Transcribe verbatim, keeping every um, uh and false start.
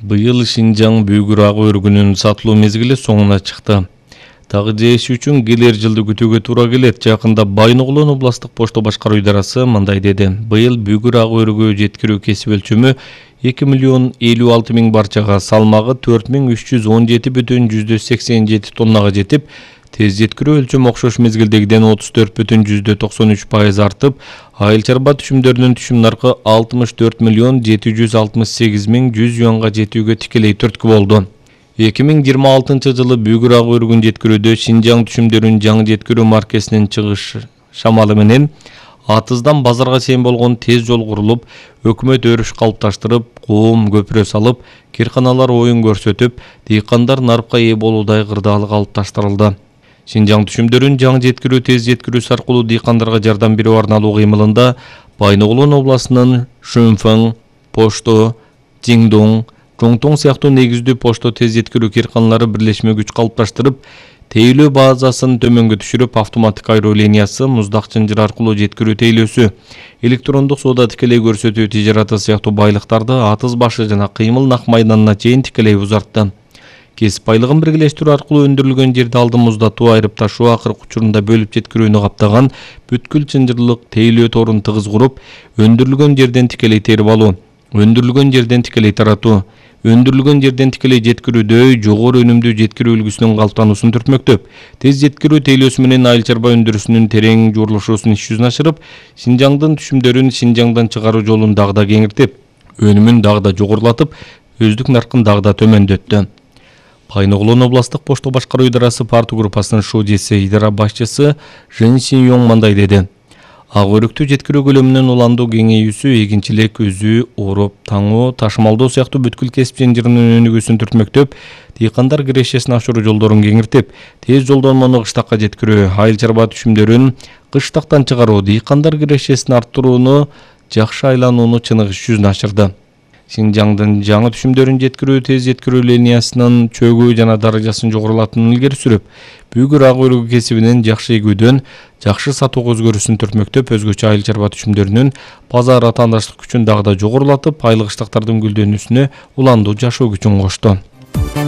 Быйыл Шинжаң Бүйгүр ак өрүгүнүн сатылуу мезгили соңуна чыкты. Тагы жээш үчүн келер жылды күтүүгө туура келет. Жакында Байногулон областык пошто башкаруу идарасы мындай деди. Быйыл Бүйгүр ак өрүгү жеткирүү кесип өлчөмү эки миллион элүү алты миң барчага, салмагы төрт миң үч жүз он жети бүтүн жүздө сексен жети тоннага жетип, тез жеткирүү өлчөмү окшош мезгилдегиден отуз төрт бүтүн жүздө токсон үч пайыз артып, айыл чарба түшүмдөрүнүн түшүм наркы алтымыш төрт миллион жети жүз алтымыш сегиз миң жүз юанга жетүүгө тикелей түрткү болду. эки миң жыйырма алтынчы жылы Бүйгүр ак өрүгүн жеткирүүдө Шинжаң түшүмдөрүн жаңы жеткирүү маркесинин чыгыш шамалы менен атыздан базарга чейин болгон тез жол курулуп, өкмөт өрүш калыпташтырып, коом көпүрө салып, кирканалар оюн көрсөтүп, дыйкандар нарыкка ээ болуудай кырдаалы калыпташтырылды. Шинжаң түшүмдөрүн жаңы жеткирүү тез жеткирүүсү аркылуу дыйкандарга жардам берүү арналуу кыймылында Байногулон областынын Шөнфөң, Пошто, Жиңдоң, Жоңтоң сыяктуу негиздүү пошто тез жеткирүү кирканалары бирлешме күч калыпташтырып, тейлөө базасын төмөнгө түшүрүп, автоматтык айроо линиясы, муздак чынжыр аркылуу жеткирүү тейлөөсү, электрондук соода тикелей көрсөтүү тижараты сыяктуу байлыктарды атыз башы жана кыймыл нак майданына чейин тикелей узартты. Кесип байлыгын биргелештирүү аркылуу өндүрүлгөн жерди алдын муздатуу, айрып ташуу, акыркы учурунда бөлүп жеткирүүнү каптаган бүткүл чынжырлык тейлөө торун тыгыз куруп, өндүрүлгөн жерден тикелей терип алуу, өндүрүлгөн жерден тикелей таратуу, өндүрүлгөн жерден тикелей жеткирүүдө жогору өнүмдүү жеткирүү үлгүсүнүн калыптануусун түртмөктөп, тез жеткирүү тейлөөсү менен айыл чарба өндүрүшүнүн терең жуурулушуусун иш жүзүнө ашырып, Шинжаңдын түшүмдөрүн Шинжаңдан чыгаруу жолун дагы да кеңиртип, өнүмүн дагы да жогорулатып, өздүк наркын дагы да төмөндөттү. Байногулон областык пошто башкаруу идарасы парту группасынын ШОЖС идара башчысы Жэн Синьёң мындай деди. Ак өрүктү жеткирүү көлөмүнүн уландуу кеңейүүсү эгинчилик, өзү, ороп, таңоо, ташымалдоо сыяктуу бүткүл кесип чынжырынын өнүгүүсүн түртмөктөп, дыйкандар кирешесин ашыруу жолдорун кеңиртип, тез жолдонмону кыштакка жеткирүү, айыл чарба түшүмдөрүн кыштактан чыгаруу, дыйкандар кирешесин арттырууну, жакшы айланууну чыныгы иш жүзүнө ашырды. Шинжаңдын жаңы түшүмдөрүн жеткирүү тез жеткирүү линиясынын чөгүү жана даражасын жогорулатынын илгери сүрүп, Бүйгүр ак өрүгү кесибинин жакшы игүүдөн жакшы сатууга өзгөрүүсүн түртмөктөп, өзгөчө айыл чарба түшүмдөрүнүн базар атаандаштык күчүн дагы да жогорулатып, айлык ыштактардын гүлдөнүүсүнө уландуу жашоо күчүн кошту.